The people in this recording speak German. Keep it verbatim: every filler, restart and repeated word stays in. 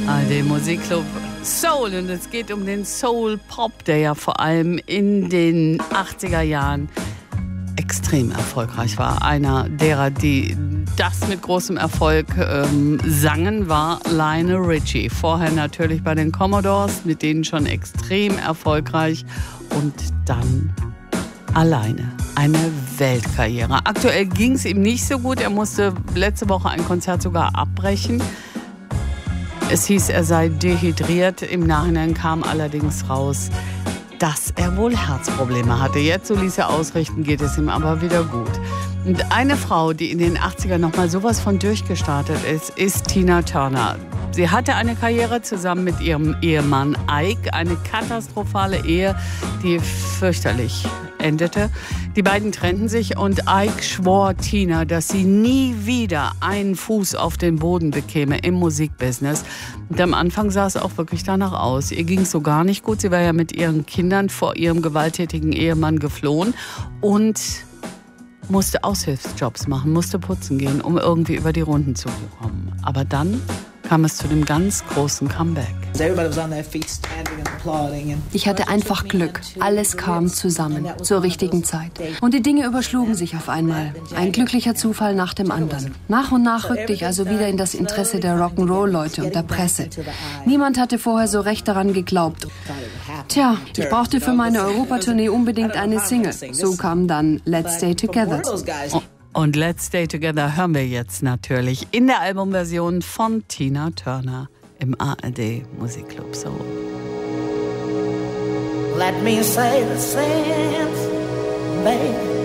A R D Musikclub Soul, und es geht um den Soul Pop, der ja vor allem in den achtziger Jahren extrem erfolgreich war. Einer derer, die das mit großem Erfolg ähm, sangen, war Lionel Richie. Vorher natürlich bei den Commodores, mit denen schon extrem erfolgreich, und dann alleine. Eine Weltkarriere. Aktuell ging es ihm nicht so gut. Er musste letzte Woche ein Konzert sogar abbrechen. Es hieß, er sei dehydriert. Im Nachhinein kam allerdings raus, dass er wohl Herzprobleme hatte. Jetzt, so ließ er ausrichten, geht es ihm aber wieder gut. Und eine Frau, die in den achtzigern noch mal sowas von durchgestartet ist, ist Tina Turner. Sie hatte eine Karriere zusammen mit ihrem Ehemann Ike, eine katastrophale Ehe, die fürchterlich endete. Die beiden trennten sich und Ike schwor Tina, dass sie nie wieder einen Fuß auf den Boden bekäme im Musikbusiness. Und am Anfang sah es auch wirklich danach aus. Ihr ging es so gar nicht gut. Sie war ja mit ihren Kindern vor ihrem gewalttätigen Ehemann geflohen und musste Aushilfsjobs machen, musste putzen gehen, um irgendwie über die Runden zu kommen. Aber dann kam es zu dem ganz großen Comeback. Ich hatte einfach Glück. Alles kam zusammen, zur richtigen Zeit. Und die Dinge überschlugen sich auf einmal. Ein glücklicher Zufall nach dem anderen. Nach und nach rückte ich also wieder in das Interesse der Rock'n'Roll-Leute und der Presse. Niemand hatte vorher so recht daran geglaubt. Tja, ich brauchte für meine Europatournee unbedingt eine Single. So kam dann Let's Stay Together. Oh. Und Let's Stay Together hören wir jetzt natürlich in der Albumversion von Tina Turner im A R D Musikclub Soul. Let me say the same, baby.